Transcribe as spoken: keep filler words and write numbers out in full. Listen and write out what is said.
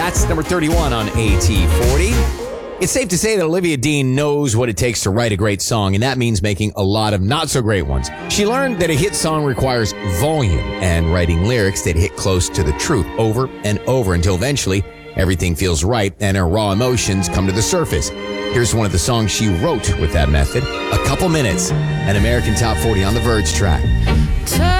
That's number thirty-one on A T forty. It's safe to say that Olivia Dean knows what it takes to write a great song, and that means making a lot of not-so-great ones. She learned that a hit song requires volume and writing lyrics that hit close to the truth over and over until eventually everything feels right and her raw emotions come to the surface. Here's one of the songs she wrote with that method, A Couple Minutes, an American Top forty on the Verge track.